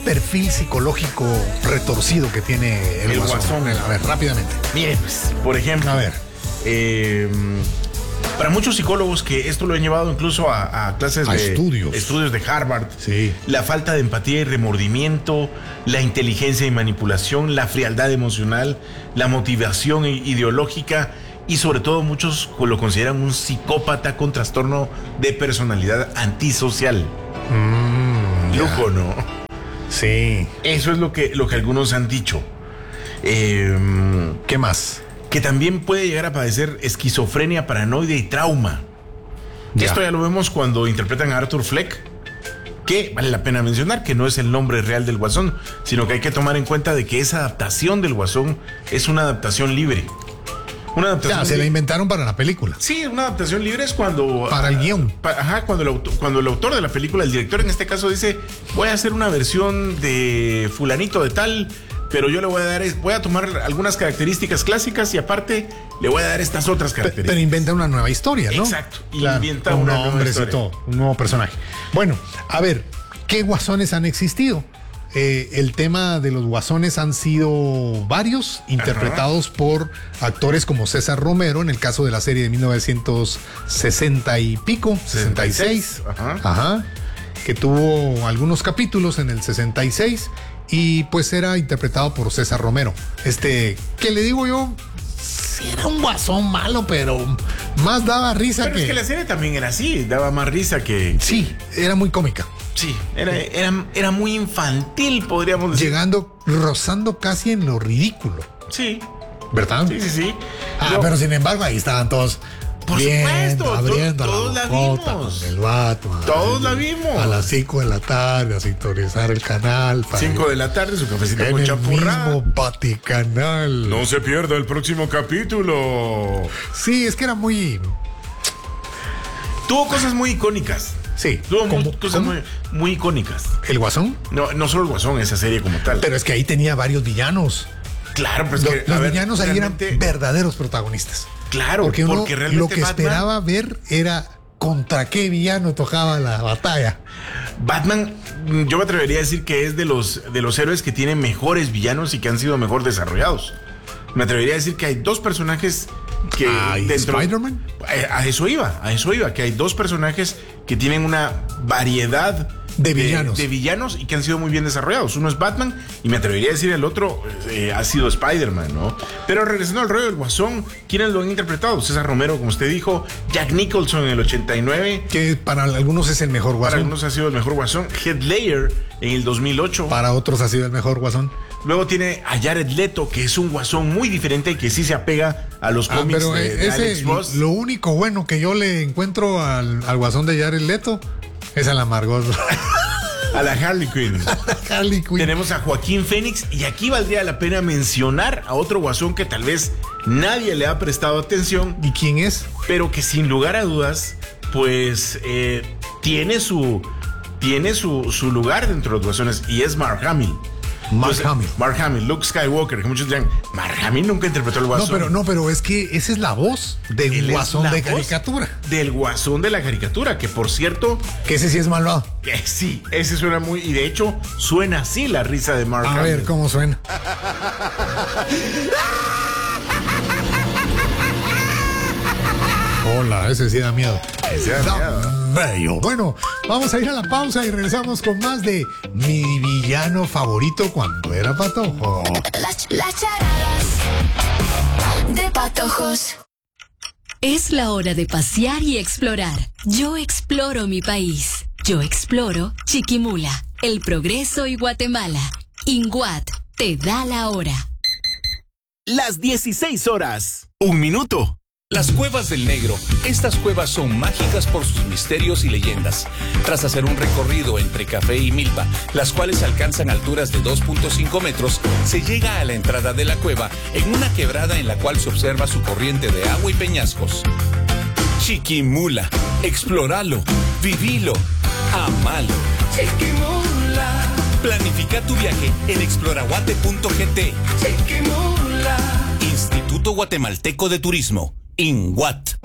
perfil psicológico retorcido que tiene el Guasón? A ver, rápidamente. Miren, pues, por ejemplo, a ver. Para muchos psicólogos que esto lo han llevado incluso a clases de estudios de Harvard, sí. La falta de empatía y remordimiento, la inteligencia y manipulación, la frialdad emocional, la motivación ideológica y sobre todo muchos lo consideran un psicópata con trastorno de personalidad antisocial. Lujo, ¿no? Sí. Eso es lo que algunos han dicho. ¿Qué más? Que también puede llegar a padecer esquizofrenia, paranoide y trauma. Esto ya lo vemos cuando interpretan a Arthur Fleck, que vale la pena mencionar que no es el nombre real del Guasón, sino que hay que tomar en cuenta de que esa adaptación del Guasón es una adaptación libre. Una adaptación se la inventaron para la película. Sí, una adaptación libre es cuando... Para el guión. Cuando el autor de la película, el director en este caso, dice, voy a hacer una versión de fulanito de tal... Pero yo le voy a tomar algunas características clásicas y aparte le voy a dar estas otras características. Pero inventa una nueva historia, ¿no? Exacto. Claro, inventa una nueva historia. Y todo, un nuevo personaje. Bueno, a ver, ¿qué guasones han existido? El tema de los guasones han sido varios, interpretados por actores como César Romero, en el caso de la serie de 1960 y pico, 66. Ajá. Que tuvo algunos capítulos en el 66. Y pues era interpretado por César Romero. Que le digo yo, sí era un guasón malo, pero más daba risa pero es que la serie también era así, daba más risa que... Sí, era muy cómica. Sí, era muy infantil, podríamos decir. Rozando casi en lo ridículo. Sí. ¿Verdad? Sí. Pero sin embargo ahí estaban todos... Por supuesto, abriendo todos la vimos. Con el Batman. Todos la vimos. A las 5 de la tarde, a sintonizar el canal. 5 de la tarde, su cafecito con champurrada. En el mismo Vaticanal. No se pierda el próximo capítulo. Sí, es que era muy... Tuvo cosas muy icónicas. Sí. Tuvo cosas muy icónicas. ¿El Guasón? No solo el Guasón, esa serie como tal. Pero es que ahí tenía varios villanos. Claro, pues los villanos ahí eran verdaderos protagonistas. Claro, porque realmente lo que esperaba ver era contra qué villano tocaba la batalla. Batman, yo me atrevería a decir que es de los héroes que tienen mejores villanos y que han sido mejor desarrollados. Me atrevería a decir que hay dos personajes que ¿Spider-Man? A eso iba, que hay dos personajes que tienen una variedad de villanos y que han sido muy bien desarrollados. Uno es Batman y me atrevería a decir el otro ha sido Spider-Man, ¿no? Pero regresando al rollo del Guasón, ¿quiénes lo han interpretado? César Romero, como usted dijo, Jack Nicholson en el 89. Que para algunos es el mejor Guasón. Para algunos ha sido el mejor Guasón. Heath Ledger en el 2008. Para otros ha sido el mejor Guasón. Luego tiene a Jared Leto, que es un Guasón muy diferente y que sí se apega a los cómics pero de Alex Ross. Lo único bueno que yo le encuentro al Guasón de Jared Leto es a la Margot. A la Harley Quinn. Harley Quinn. Tenemos a Joaquín Phoenix y aquí valdría la pena mencionar a otro Guasón que tal vez nadie le ha prestado atención. ¿Y quién es? Pero que sin lugar a dudas, pues tiene su lugar dentro de los Guasones y es Mark Hamill. Mark Hamill, Luke Skywalker, que muchos dirán, Mark Hamill nunca interpretó el Guasón. No, pero es que esa es la voz del Guasón de caricatura. Del Guasón de la caricatura, que por cierto... Que ese sí es malvado. Sí, ese suena muy... Y de hecho, suena así la risa de Mark Hamill. A ver, ¿cómo suena? Hola, ese sí da miedo. Bello. Bueno, vamos a ir a la pausa y regresamos con más de mi villano favorito cuando era patojo. Las charadas de patojos. Es la hora de pasear y explorar. Yo exploro mi país. Yo exploro Chiquimula, El Progreso y Guatemala. INGUAT te da la hora. Las 16 horas. 1 minuto. Las Cuevas del Negro. Estas cuevas son mágicas por sus misterios y leyendas. Tras hacer un recorrido entre café y milpa, las cuales alcanzan alturas de 2.5 metros, se llega a la entrada de la cueva en una quebrada en la cual se observa su corriente de agua y peñascos. Chiquimula. Explóralo, vivilo, amalo. Chiquimula. Planifica tu viaje en exploraguate.gt. Chiquimula. Instituto Guatemalteco de Turismo. INGUAT.